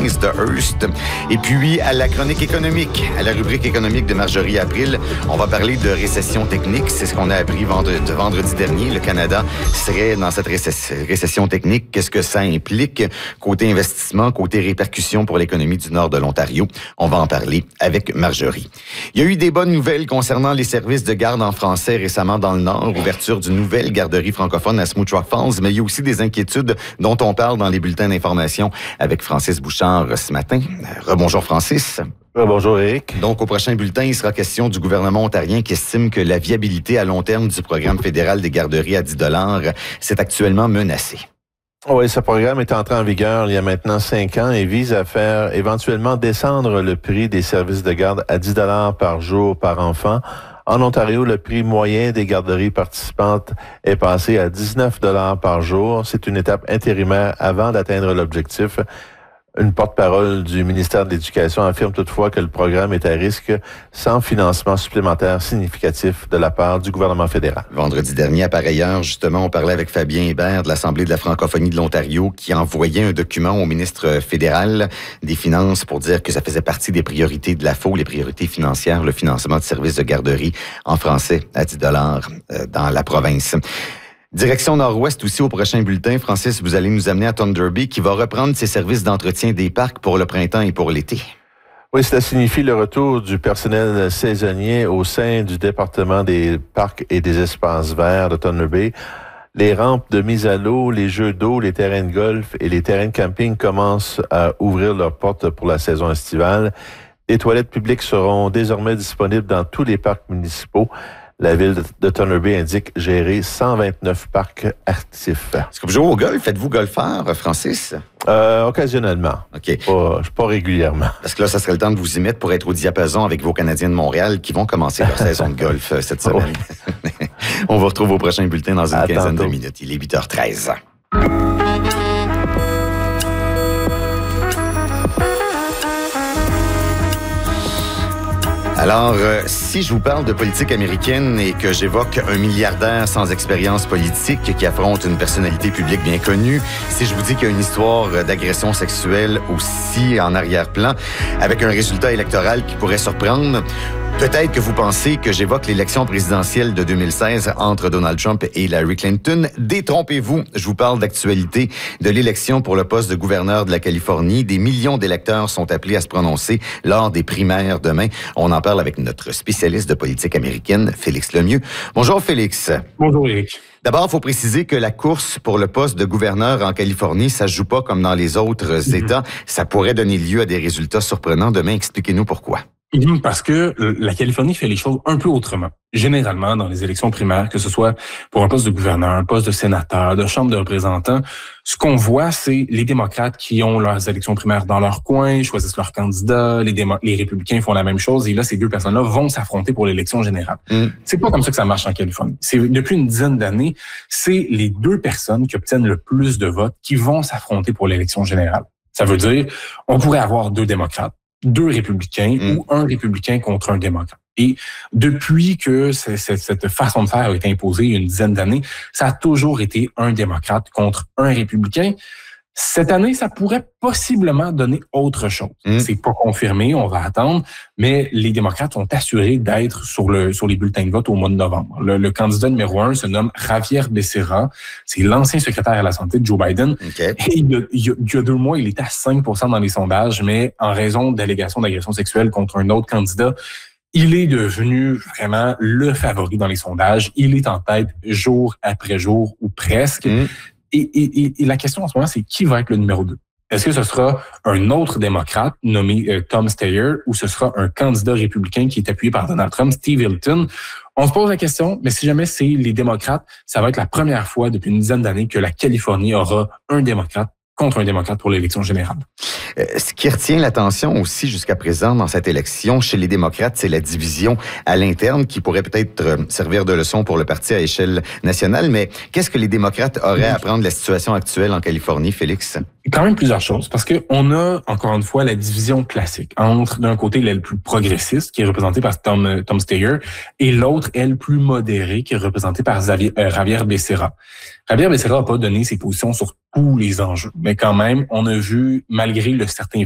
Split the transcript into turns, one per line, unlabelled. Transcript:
province de Hearst. Et puis, à la chronique économique, à la rubrique économique de Marjorie April, on va parler de récession technique. C'est ce qu'on a appris vendredi dernier. Le Canada serait dans cette récession technique. Qu'est-ce que ça implique? Côté investissement, côté répercussions pour l'économie du nord de l'Ontario. On va en parler avec Marjorie. Il y a eu des bonnes nouvelles concernant les services de garde en français récemment dans le Nord, ouverture d'une nouvelle garderie francophone à Smoot Rock Falls, mais il y a aussi des inquiétudes dont on parle dans les bulletins d'information avec Francis Bouchard ce matin. Rebonjour Francis.
Bonjour Éric.
Donc, au prochain bulletin, il sera question du gouvernement ontarien qui estime que la viabilité à long terme du programme fédéral des garderies à 10 $ c'est actuellement menacé.
Oui, ce programme est entré en vigueur il y a maintenant 5 ans et vise à faire éventuellement descendre le prix des services de garde à 10 $ par jour par enfant. En Ontario, le prix moyen des garderies participantes est passé à 19 $ par jour. C'est une étape intérimaire avant d'atteindre l'objectif. Une porte-parole du ministère de l'Éducation affirme toutefois que le programme est à risque sans financement supplémentaire significatif de la part du gouvernement fédéral.
Vendredi dernier, à pareille heure, justement, on parlait avec Fabien Hébert de l'Assemblée de la francophonie de l'Ontario qui envoyait un document au ministre fédéral des Finances pour dire que ça faisait partie des priorités de l'AFO, les priorités financières, le financement de services de garderie en français à 10 $ dans la province. Direction Nord-Ouest aussi au prochain bulletin. Francis, vous allez nous amener à Thunder Bay qui va reprendre ses services d'entretien des parcs pour le printemps et pour l'été.
Oui, cela signifie le retour du personnel saisonnier au sein du département des parcs et des espaces verts de Thunder Bay. Les rampes de mise à l'eau, les jeux d'eau, les terrains de golf et les terrains de camping commencent à ouvrir leurs portes pour la saison estivale. Les toilettes publiques seront désormais disponibles dans tous les parcs municipaux. La ville de Thunder Bay indique gérer 129 parcs actifs.
Est-ce que vous jouez au golf? Faites-vous golfeur, Francis?
Occasionnellement.
OK.
Pas régulièrement.
Parce que là, ça serait le temps de vous y mettre pour être au diapason avec vos Canadiens de Montréal qui vont commencer leur saison de golf cette semaine. On vous retrouve au prochain bulletin dans une quinzaine de minutes. Il est 8h13. Alors, si je vous parle de politique américaine et que j'évoque un milliardaire sans expérience politique qui affronte une personnalité publique bien connue, si je vous dis qu'il y a une histoire d'agression sexuelle aussi en arrière-plan, avec un résultat électoral qui pourrait surprendre, peut-être que vous pensez que j'évoque l'élection présidentielle de 2016 entre Donald Trump et Hillary Clinton. Détrompez-vous, je vous parle d'actualité de l'élection pour le poste de gouverneur de la Californie. Des millions d'électeurs sont appelés à se prononcer lors des primaires demain. On en parle avec notre spécialiste de politique américaine, Félix Lemieux. Bonjour Félix.
Bonjour Éric.
D'abord, il faut préciser que la course pour le poste de gouverneur en Californie, ça se joue pas comme dans les autres États. Ça pourrait donner lieu à des résultats surprenants demain. Expliquez-nous pourquoi.
Parce que la Californie fait les choses un peu autrement. Généralement, dans les élections primaires, que ce soit pour un poste de gouverneur, un poste de sénateur, de chambre de représentants, ce qu'on voit, c'est les démocrates qui ont leurs élections primaires dans leur coin, choisissent leurs candidats, les républicains font la même chose, et là, ces deux personnes-là vont s'affronter pour l'élection générale. C'est pas comme ça que ça marche en Californie. C'est depuis une dizaine d'années, c'est les deux personnes qui obtiennent le plus de votes qui vont s'affronter pour l'élection générale. Ça veut dire, on pourrait avoir deux démocrates, deux républicains ou un républicain contre un démocrate. Et depuis que cette façon de faire a été imposée il y a une dizaine d'années, ça a toujours été un démocrate contre un républicain. Cette année, ça pourrait possiblement donner autre chose. C'est pas confirmé, on va attendre, mais les démocrates sont assurés d'être sur les bulletins de vote au mois de novembre. Le candidat numéro 1 se nomme Javier Becerra. C'est l'ancien secrétaire à la santé de Joe Biden.
Okay.
Et il y a 2 mois, il était à 5% dans les sondages, mais en raison d'allégations d'agression sexuelle contre un autre candidat, il est devenu vraiment le favori dans les sondages. Il est en tête jour après jour ou presque. Et la question en ce moment, c'est qui va être le numéro 2? Est-ce que ce sera un autre démocrate nommé Tom Steyer ou ce sera un candidat républicain qui est appuyé par Donald Trump, Steve Hilton? On se pose la question, mais si jamais c'est les démocrates, ça va être la première fois depuis une dizaine d'années que la Californie aura un démocrate contre un démocrate pour l'élection générale.
Ce qui retient l'attention aussi jusqu'à présent dans cette élection chez les démocrates, c'est la division à l'interne qui pourrait peut-être servir de leçon pour le parti à échelle nationale. Mais qu'est-ce que les démocrates auraient à apprendre de la situation actuelle en Californie, Félix?
Quand même plusieurs choses, parce que on a, encore une fois, la division classique entre, d'un côté, l'aile plus progressiste, qui est représentée par Tom Steyer, et l'autre, aile plus modérée, qui est représentée par Javier Becerra. Javier Becerra n'a pas donné ses positions sur tous les enjeux, mais quand même, on a vu, malgré le certain